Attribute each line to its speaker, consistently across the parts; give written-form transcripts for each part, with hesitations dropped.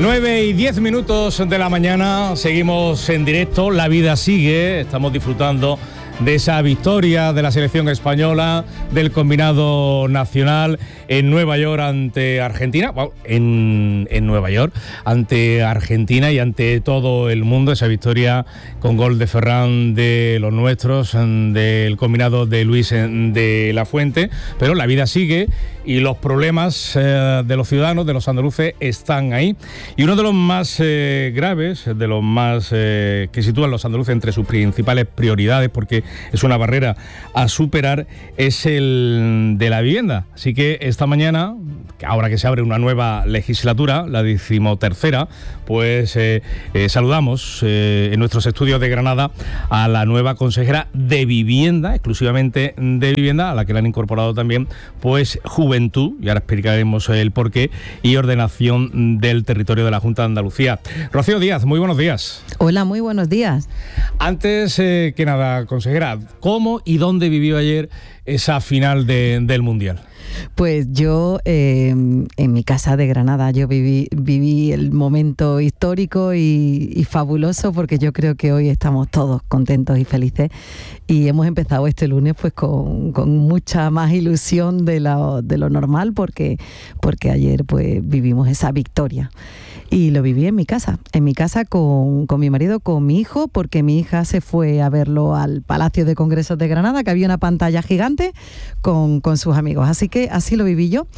Speaker 1: 9:10 de la mañana, seguimos en directo, la vida sigue, estamos disfrutando de esa victoria de la selección española, del combinado nacional en Nueva York ante Argentina, bueno, en Nueva York ante Argentina y ante todo el mundo, esa victoria con gol de Ferran de los nuestros, del combinado de Luis de la Fuente, pero la vida sigue y los problemas de los ciudadanos, de los andaluces, están ahí. Y uno de los más graves, de los más que sitúan los andaluces entre sus principales prioridades, porque es una barrera a superar, es el de la vivienda. Así que esta mañana, ahora que se abre una nueva legislatura, la 13ª, pues saludamos en nuestros estudios de Granada a la nueva consejera de Vivienda, exclusivamente de Vivienda, a la que le han incorporado también pues Juventud, y ahora explicaremos el porqué, y Ordenación del Territorio de la Junta de Andalucía. Rocío Díaz, muy buenos días.
Speaker 2: Hola, muy buenos días.
Speaker 1: Antes que nada, consejera, ¿cómo y dónde vivió ayer esa final del Mundial?
Speaker 2: Pues yo en mi casa de Granada, yo viví el momento histórico y fabuloso, porque yo creo que hoy estamos todos contentos y felices, y hemos empezado este lunes pues con mucha más ilusión de lo normal, porque ayer pues vivimos esa victoria. Y lo viví en mi casa con mi marido, con mi hijo, porque mi hija se fue a verlo al Palacio de Congresos de Granada, que había una pantalla gigante con sus amigos. Así que así lo viví yo.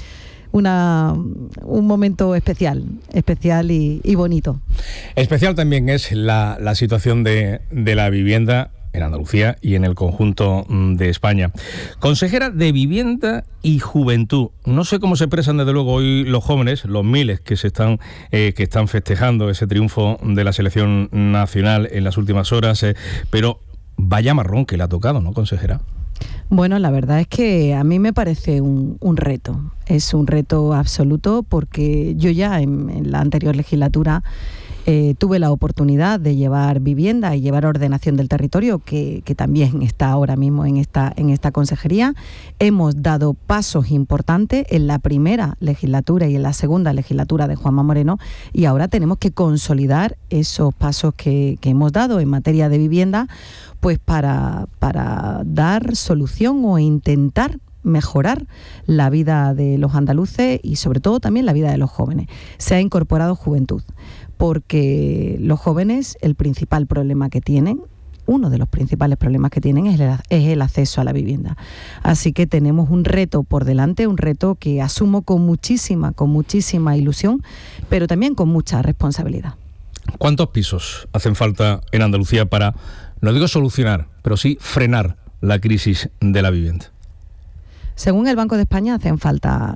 Speaker 2: Un momento especial y bonito.
Speaker 1: Especial también es la situación de la vivienda en Andalucía y en el conjunto de España. Consejera de Vivienda y Juventud. No sé cómo se expresan desde luego hoy los jóvenes, los miles que están festejando ese triunfo de la selección nacional en las últimas horas, pero vaya marrón que le ha tocado, ¿no, consejera?
Speaker 2: Bueno, la verdad es que a mí me parece un reto. Es un reto absoluto, porque yo ya en la anterior legislatura tuve la oportunidad de llevar vivienda y llevar ordenación del territorio, que también está ahora mismo en esta consejería. Hemos dado pasos importantes en la primera legislatura y en la segunda legislatura de Juanma Moreno, y ahora tenemos que consolidar esos pasos que hemos dado en materia de vivienda, pues para dar solución o intentar mejorar la vida de los andaluces y sobre todo también la vida de los jóvenes. Se ha incorporado Juventud, porque los jóvenes, el principal problema que tienen, uno de los principales problemas que tienen es el acceso a la vivienda. Así que tenemos un reto por delante, un reto que asumo con muchísima ilusión, pero también con mucha responsabilidad.
Speaker 1: ¿Cuántos pisos hacen falta en Andalucía para, no digo solucionar, pero sí frenar la crisis de la vivienda?
Speaker 2: Según el Banco de España hacen falta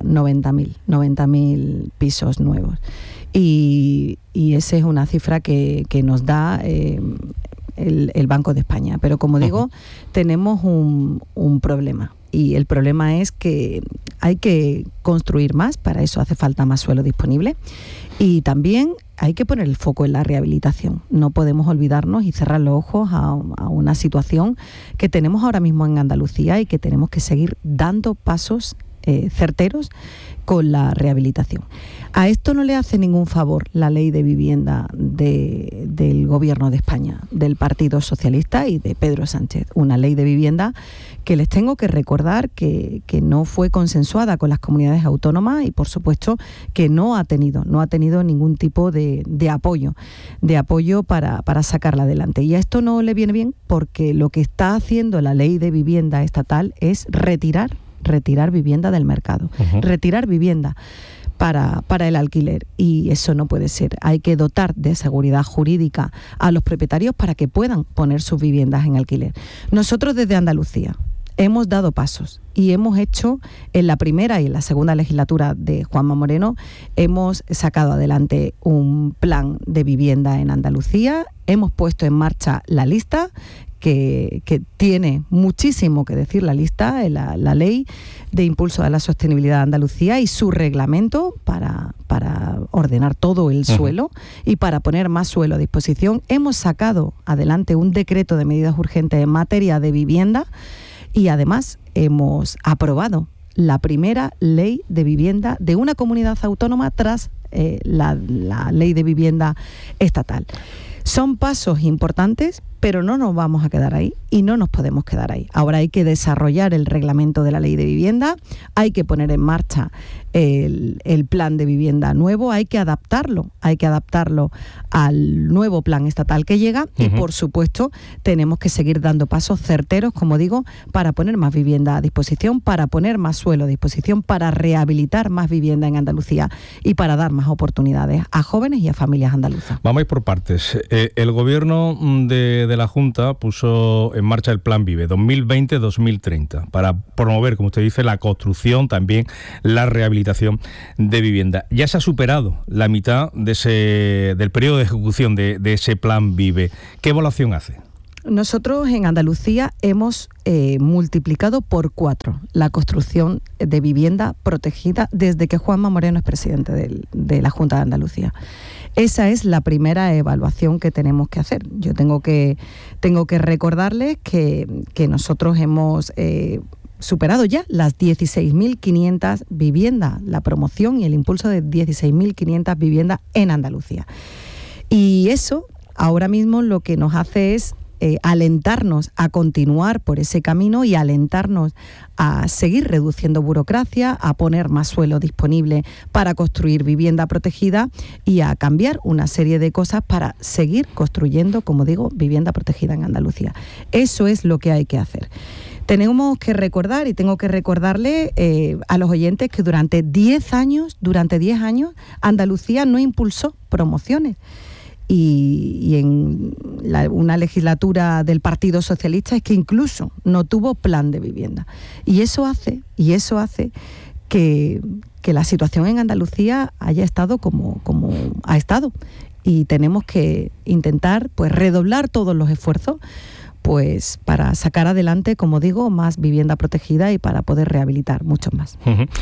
Speaker 2: 90.000 pisos nuevos. Y esa es una cifra que nos da el Banco de España. Pero como digo, tenemos un problema. Y el problema es que hay que construir más, para eso hace falta más suelo disponible. Y también hay que poner el foco en la rehabilitación. No podemos olvidarnos y cerrar los ojos a una situación que tenemos ahora mismo en Andalucía, y que tenemos que seguir dando pasos certeros con la rehabilitación. A esto no le hace ningún favor la ley de vivienda del Gobierno de España, del Partido Socialista y de Pedro Sánchez. Una ley de vivienda que les tengo que recordar que no fue consensuada con las comunidades autónomas, y por supuesto que no ha tenido ningún tipo de apoyo para sacarla adelante. Y a esto no le viene bien, porque lo que está haciendo la ley de vivienda estatal es retirar vivienda del mercado, retirar vivienda para el alquiler, y eso no puede ser. Hay que dotar de seguridad jurídica a los propietarios para que puedan poner sus viviendas en alquiler. Nosotros desde Andalucía hemos dado pasos y hemos hecho, en la primera y en la segunda legislatura de Juanma Moreno, hemos sacado adelante un plan de vivienda en Andalucía, hemos puesto en marcha la lista, que tiene muchísimo que decir la lista, la ley de impulso a la sostenibilidad de Andalucía y su reglamento para ordenar todo el suelo y para poner más suelo a disposición. Hemos sacado adelante un decreto de medidas urgentes en materia de vivienda, y además hemos aprobado la primera ley de vivienda de una comunidad autónoma tras la ley de vivienda estatal. Son pasos importantes, pero no nos vamos a quedar ahí y no nos podemos quedar ahí. Ahora hay que desarrollar el reglamento de la ley de vivienda, hay que poner en marcha el plan de vivienda nuevo, hay que adaptarlo al nuevo plan estatal que llega y, por supuesto, tenemos que seguir dando pasos certeros, como digo, para poner más vivienda a disposición, para poner más suelo a disposición, para rehabilitar más vivienda en Andalucía y para dar más oportunidades a jóvenes y a familias andaluzas.
Speaker 1: Vamos a ir por partes. El gobierno de la Junta puso en marcha el Plan Vive 2020-2030 para promover, como usted dice, la construcción, también la rehabilitación de vivienda. Ya se ha superado la mitad del periodo de ejecución de ese Plan Vive. ¿Qué evaluación hace?
Speaker 2: Nosotros en Andalucía hemos multiplicado por 4 la construcción de vivienda protegida desde que Juanma Moreno es presidente de la Junta de Andalucía. Esa es la primera evaluación que tenemos que hacer. Yo tengo que recordarles que nosotros hemos superado ya las 16.500 viviendas, la promoción y el impulso de 16.500 viviendas en Andalucía. Y eso ahora mismo lo que nos hace es alentarnos a continuar por ese camino y alentarnos a seguir reduciendo burocracia, a poner más suelo disponible para construir vivienda protegida y a cambiar una serie de cosas para seguir construyendo, como digo, vivienda protegida en Andalucía. Eso es lo que hay que hacer. Tenemos que recordar, y tengo que recordarle a los oyentes, que durante 10 años, Andalucía no impulsó promociones. Y en una legislatura del Partido Socialista es que incluso no tuvo plan de vivienda. Y eso hace que la situación en Andalucía haya estado como ha estado. Y tenemos que intentar redoblar todos los esfuerzos para sacar adelante, como digo, más vivienda protegida y para poder rehabilitar mucho más.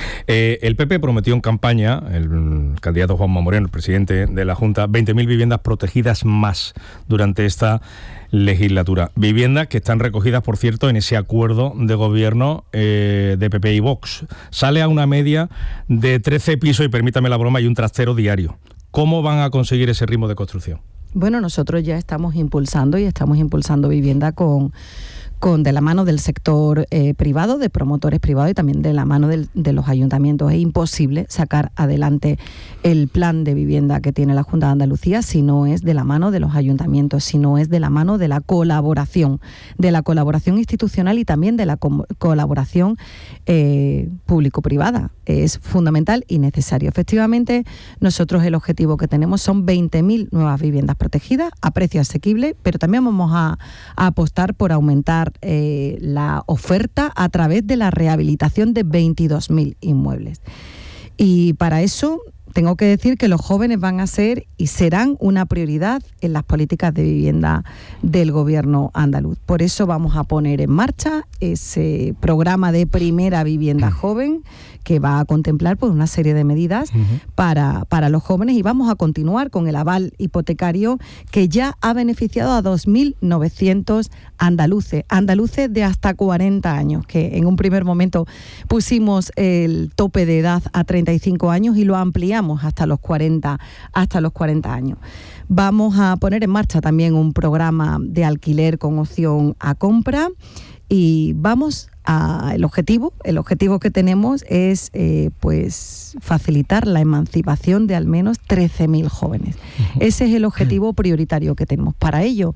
Speaker 1: El PP prometió en campaña, el candidato Juanma Moreno, el presidente de la Junta, 20.000 viviendas protegidas más durante esta legislatura. Viviendas que están recogidas, por cierto, en ese acuerdo de gobierno de PP y Vox. Sale a una media de 13 pisos, y permítame la broma, y un trastero diario. ¿Cómo van a conseguir ese ritmo de construcción?
Speaker 2: Bueno, nosotros ya estamos impulsando vivienda de la mano del sector privado, de promotores privados y también de la mano de los ayuntamientos. Es imposible sacar adelante el plan de vivienda que tiene la Junta de Andalucía si no es de la mano de los ayuntamientos, si no es de la mano de la colaboración institucional y también de la colaboración público-privada. Es fundamental y necesario. Efectivamente, nosotros el objetivo que tenemos son 20.000 nuevas viviendas protegidas a precio asequible, pero también vamos a apostar por aumentar la oferta a través de la rehabilitación de 22.000 inmuebles. Y para eso tengo que decir que los jóvenes van a ser y serán una prioridad en las políticas de vivienda del gobierno andaluz. Por eso vamos a poner en marcha ese programa de primera vivienda joven que va a contemplar una serie de medidas para los jóvenes, y vamos a continuar con el aval hipotecario que ya ha beneficiado a 2.900 andaluces de hasta 40 años, que en un primer momento pusimos el tope de edad a 35 años y lo ampliamos hasta los 40 años. Vamos a poner en marcha también un programa de alquiler con opción a compra. Y el objetivo que tenemos es facilitar la emancipación de al menos 13.000 jóvenes. Ese es el objetivo prioritario que tenemos. Para ello,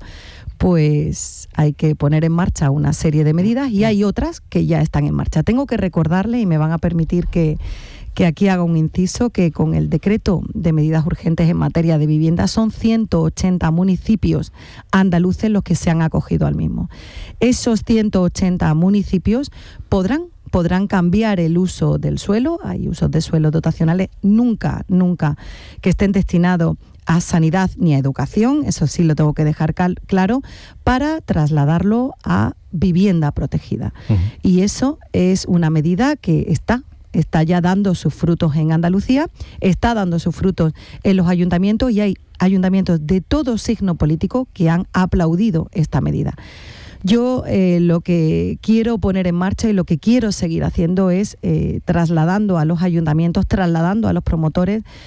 Speaker 2: hay que poner en marcha una serie de medidas, y hay otras que ya están en marcha. Tengo que recordarle, y me van a permitir que aquí haga un inciso, que con el decreto de medidas urgentes en materia de vivienda son 180 municipios andaluces los que se han acogido al mismo. Esos 180 municipios podrán cambiar el uso del suelo. Hay usos de suelo dotacionales nunca que estén destinados a sanidad ni a educación, eso sí lo tengo que dejar claro, para trasladarlo a vivienda protegida. Y eso es una medida que está ya dando sus frutos en Andalucía, está dando sus frutos en los ayuntamientos, y hay ayuntamientos de todo signo político que han aplaudido esta medida. Yo lo que quiero poner en marcha y lo que quiero seguir haciendo es trasladando a los ayuntamientos, trasladando a los promotores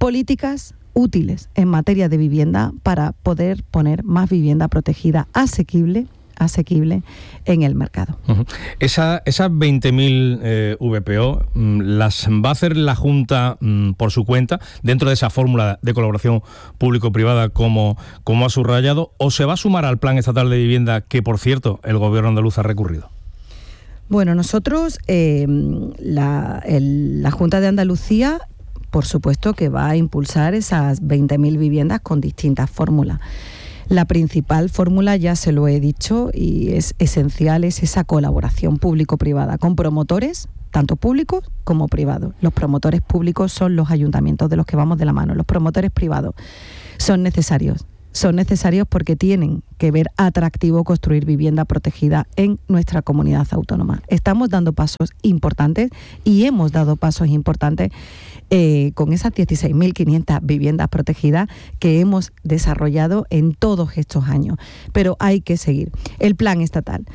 Speaker 2: políticas útiles en materia de vivienda para poder poner más vivienda protegida asequible en el mercado.
Speaker 1: Esas 20.000 VPO las va a hacer la Junta por su cuenta dentro de esa fórmula de colaboración público-privada como ha subrayado, o se va a sumar al Plan Estatal de Vivienda que, por cierto, el Gobierno andaluz ha recurrido.
Speaker 2: Bueno, nosotros, la Junta de Andalucía, por supuesto que va a impulsar esas 20.000 viviendas con distintas fórmulas. La principal fórmula, ya se lo he dicho, y es esencial, es esa colaboración público-privada con promotores, tanto públicos como privados. Los promotores públicos son los ayuntamientos de los que vamos de la mano. Los promotores privados son necesarios porque tienen que ver atractivo construir vivienda protegida en nuestra comunidad autónoma. Estamos dando pasos importantes y hemos dado pasos importantes con esas 16.500 viviendas protegidas que hemos desarrollado en todos estos años. Pero hay que seguir. El plan estatal.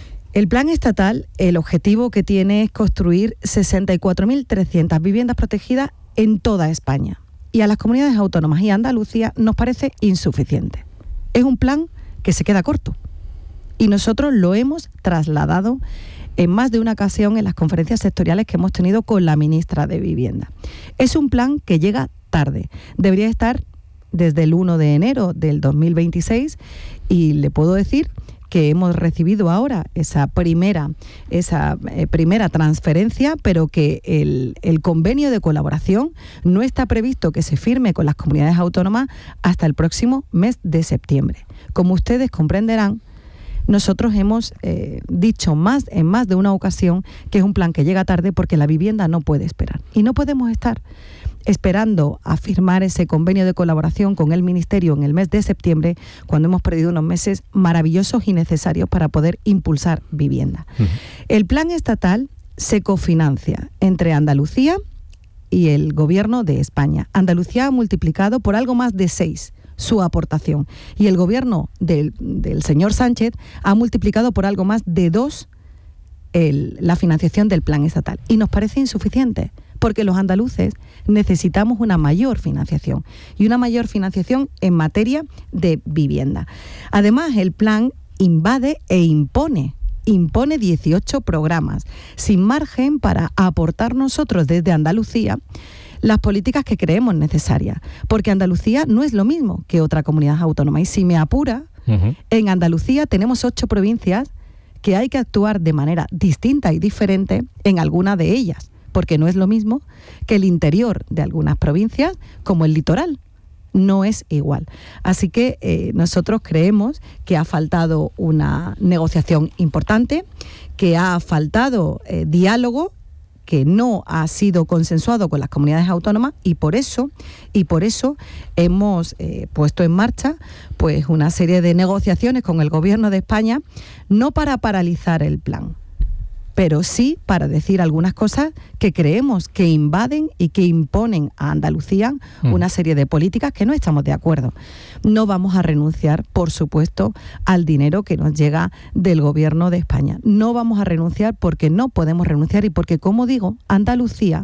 Speaker 2: El objetivo que tiene es construir 64.300 viviendas protegidas en toda España. Y a las comunidades autónomas y a Andalucía nos parece insuficiente. Es un plan que se queda corto. Y nosotros lo hemos trasladado en más de una ocasión en las conferencias sectoriales que hemos tenido con la ministra de Vivienda. Es un plan que llega tarde. Debería estar desde el 1 de enero del 2026 y le puedo decir que hemos recibido ahora esa primera transferencia, pero que el convenio de colaboración no está previsto que se firme con las comunidades autónomas hasta el próximo mes de septiembre. Como ustedes comprenderán, nosotros hemos dicho en más de una ocasión que es un plan que llega tarde porque la vivienda no puede esperar. Y no podemos estar esperando a firmar ese convenio de colaboración con el Ministerio en el mes de septiembre, cuando hemos perdido unos meses maravillosos y necesarios para poder impulsar vivienda. El plan estatal se cofinancia entre Andalucía y el Gobierno de España. Andalucía ha multiplicado por algo más de 6 su aportación y el Gobierno del señor Sánchez ha multiplicado por algo más de 2 la financiación del plan estatal. Y nos parece insuficiente, porque los andaluces necesitamos una mayor financiación y una mayor financiación en materia de vivienda. Además, el plan invade e impone 18 programas, sin margen para aportar nosotros desde Andalucía las políticas que creemos necesarias, porque Andalucía no es lo mismo que otra comunidad autónoma. Y si me apura, en Andalucía tenemos 8 provincias que hay que actuar de manera distinta y diferente en alguna de ellas, porque no es lo mismo que el interior de algunas provincias como el litoral. No es igual. Así que nosotros creemos que ha faltado una negociación importante, que ha faltado diálogo, que no ha sido consensuado con las comunidades autónomas y por eso hemos puesto en marcha pues una serie de negociaciones con el Gobierno de España, no para paralizar el plan, pero sí para decir algunas cosas que creemos que invaden y que imponen a Andalucía una serie de políticas que no estamos de acuerdo. No vamos a renunciar, por supuesto, al dinero que nos llega del Gobierno de España. No vamos a renunciar porque no podemos renunciar y porque, como digo, Andalucía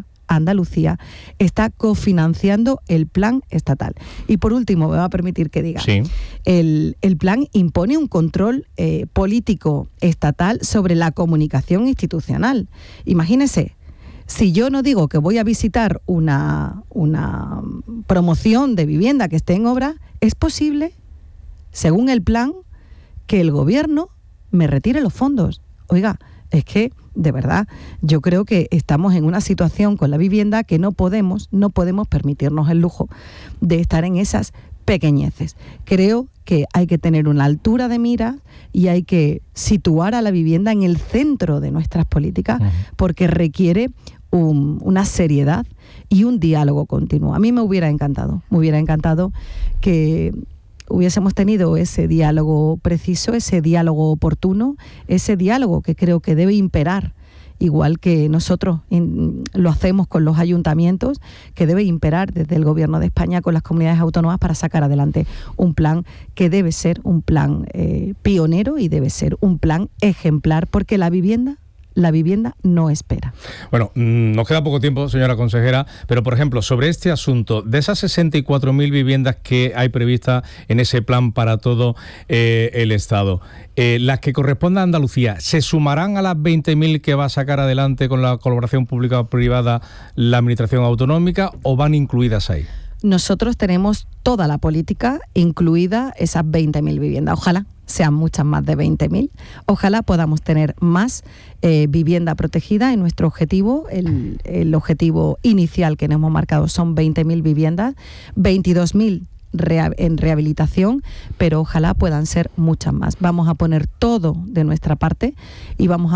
Speaker 2: está cofinanciando el plan estatal. Y por último, me va a permitir que diga,
Speaker 1: sí,
Speaker 2: el plan impone un control político estatal sobre la comunicación institucional. Imagínese, si yo no digo que voy a visitar una promoción de vivienda que esté en obra, es posible, según el plan, que el Gobierno me retire los fondos. Oiga, es que, de verdad, yo creo que estamos en una situación con la vivienda que no podemos permitirnos el lujo de estar en esas pequeñeces. Creo que hay que tener una altura de mira y hay que situar a la vivienda en el centro de nuestras políticas, porque requiere una seriedad y un diálogo continuo. A mí me hubiera encantado que hubiésemos tenido ese diálogo preciso, ese diálogo oportuno, ese diálogo que creo que debe imperar, igual que nosotros lo hacemos con los ayuntamientos, que debe imperar desde el Gobierno de España con las comunidades autónomas para sacar adelante un plan que debe ser un plan pionero y debe ser un plan ejemplar, porque la vivienda La vivienda no espera.
Speaker 1: Bueno, nos queda poco tiempo, señora consejera, pero por ejemplo, sobre este asunto, de esas 64.000 viviendas que hay previstas en ese plan para todo el Estado, las que correspondan a Andalucía, ¿se sumarán a las 20.000 que va a sacar adelante con la colaboración pública-privada la Administración Autonómica o van incluidas ahí?
Speaker 2: Nosotros tenemos toda la política, incluida esas 20.000 viviendas. Ojalá sean muchas más de 20.000. Ojalá podamos tener más vivienda protegida. En nuestro objetivo, el objetivo inicial que nos hemos marcado son 20.000 viviendas, 22.000 en rehabilitación, pero ojalá puedan ser muchas más. Vamos a poner todo de nuestra parte y vamos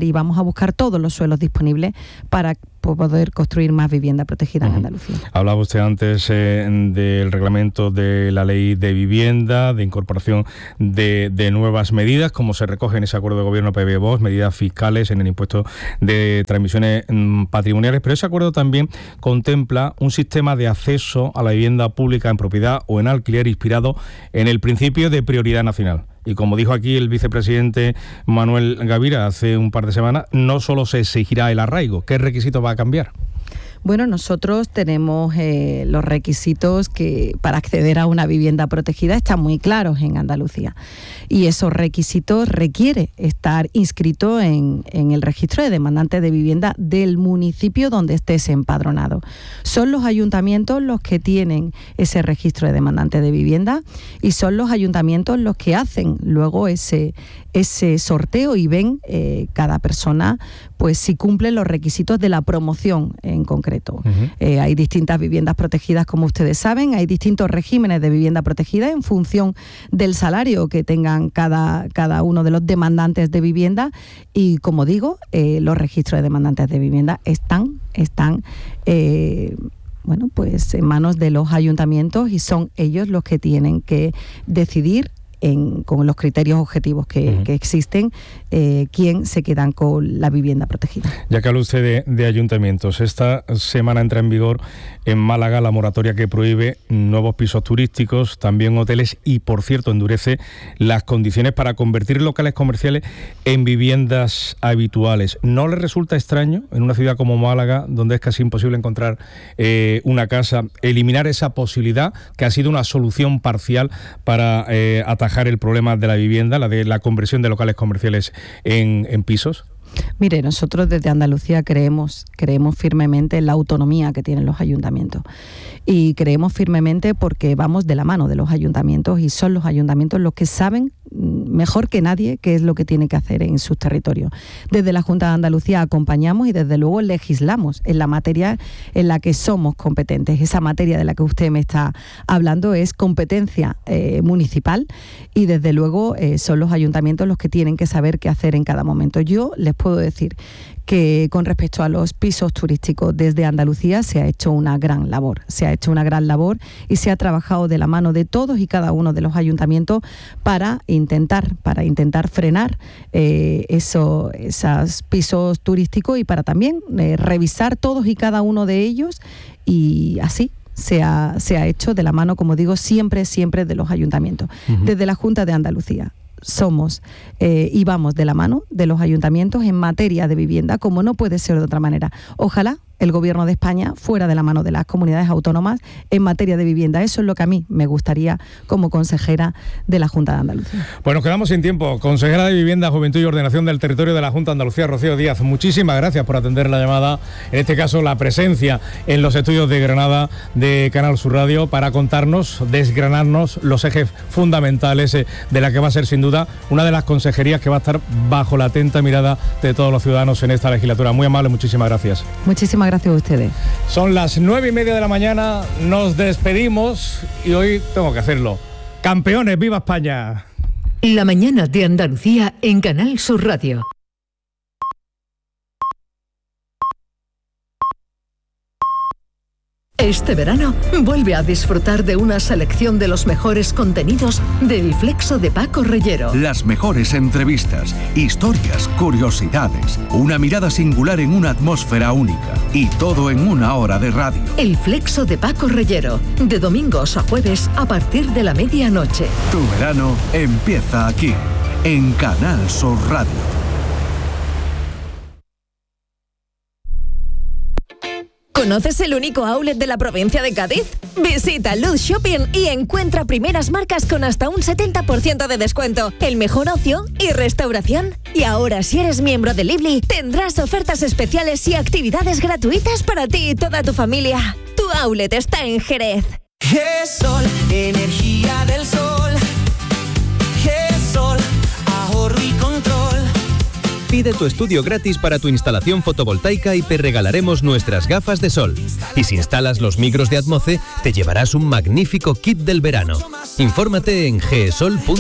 Speaker 2: a buscar todos los suelos disponibles para poder construir más vivienda protegida en Andalucía.
Speaker 1: Hablaba usted antes del reglamento de la ley de vivienda, de incorporación de nuevas medidas, como se recoge en ese acuerdo de gobierno PB-VOX, medidas fiscales en el impuesto de transmisiones patrimoniales, pero ese acuerdo también contempla un sistema de acceso a la vivienda pública en propiedad o en alquiler inspirado en el principio de prioridad nacional. Y como dijo aquí el vicepresidente Manuel Gavira hace un par de semanas, no solo se exigirá el arraigo. ¿Qué requisito va a cambiar?
Speaker 2: Bueno, nosotros tenemos los requisitos que para acceder a una vivienda protegida están muy claros en Andalucía. Y esos requisitos requiere estar inscrito en el registro de demandantes de vivienda del municipio donde estés empadronado. Son los ayuntamientos los que tienen ese registro de demandantes de vivienda y son los ayuntamientos los que hacen luego ese sorteo y ven cada persona pues si cumple los requisitos de la promoción en concreto. Hay distintas viviendas protegidas, como ustedes saben, hay distintos regímenes de vivienda protegida en función del salario que tengan cada uno de los demandantes de vivienda y, como digo, los registros de demandantes de vivienda están pues en manos de los ayuntamientos y son ellos los que tienen que decidir con los criterios objetivos que existen, quién se quedan con la vivienda protegida.
Speaker 1: Ya que habla usted de ayuntamientos, esta semana entra en vigor en Málaga la moratoria que prohíbe nuevos pisos turísticos, también hoteles y, por cierto, endurece las condiciones para convertir locales comerciales en viviendas habituales. ¿No le resulta extraño en una ciudad como Málaga, donde es casi imposible encontrar una casa, eliminar esa posibilidad que ha sido una solución parcial para atajar el problema de la vivienda, la de la conversión de locales comerciales en pisos?
Speaker 2: Mire, nosotros desde Andalucía creemos firmemente en la autonomía que tienen los ayuntamientos y creemos firmemente porque vamos de la mano de los ayuntamientos y son los ayuntamientos los que saben mejor que nadie qué es lo que tiene que hacer en sus territorios. Desde la Junta de Andalucía acompañamos y desde luego legislamos en la materia en la que somos competentes. Esa materia de la que usted me está hablando es competencia municipal y desde luego son los ayuntamientos los que tienen que saber qué hacer en cada momento. Yo les puedo decir que con respecto a los pisos turísticos desde Andalucía se ha hecho una gran labor. Se ha hecho una gran labor y se ha trabajado de la mano de todos y cada uno de los ayuntamientos para intentar frenar esos pisos turísticos y para también revisar todos y cada uno de ellos y así se ha hecho de la mano, como digo, siempre de los ayuntamientos. Desde la Junta de Andalucía somos y vamos de la mano de los ayuntamientos en materia de vivienda, como no puede ser de otra manera. Ojalá el Gobierno de España fuera de la mano de las comunidades autónomas en materia de vivienda. Eso es lo que a mí me gustaría como consejera de la Junta de Andalucía.
Speaker 1: Pues nos quedamos sin tiempo. Consejera de Vivienda, Juventud y Ordenación del Territorio de la Junta de Andalucía, Rocío Díaz, muchísimas gracias por atender la llamada, en este caso la presencia en los estudios de Granada de Canal Sur Radio para contarnos, desgranarnos los ejes fundamentales de la que va a ser sin duda una de las consejerías que va a estar bajo la atenta mirada de todos los ciudadanos en esta legislatura. Muy amable, muchísimas gracias.
Speaker 2: Muchísimas gracias a ustedes.
Speaker 1: Son las 9:30 de la mañana, nos despedimos y hoy tengo que hacerlo. ¡Campeones, viva España!
Speaker 3: La mañana de Andalucía en Canal Sur Radio. Este verano, vuelve a disfrutar de una selección de los mejores contenidos del Flexo de Paco Reyero.
Speaker 4: Las mejores entrevistas, historias, curiosidades, una mirada singular en una atmósfera única y todo en una hora de radio.
Speaker 3: El Flexo de Paco Reyero, de domingos a jueves a partir de la medianoche.
Speaker 4: Tu verano empieza aquí, en Canal Sur Radio.
Speaker 5: ¿Conoces el único outlet de la provincia de Cádiz? Visita Luz Shopping y encuentra primeras marcas con hasta un 70% de descuento, el mejor ocio y restauración. Y ahora, si eres miembro de Lively, tendrás ofertas especiales y actividades gratuitas para ti y toda tu familia. Tu outlet está en Jerez.
Speaker 6: GESOL, energía del sol. GESOL, ahorro y control.
Speaker 7: Pide tu estudio gratis para tu instalación fotovoltaica y te regalaremos nuestras gafas de sol. Y si instalas los micros de Atmoce, te llevarás un magnífico kit del verano. Infórmate en gesol.com.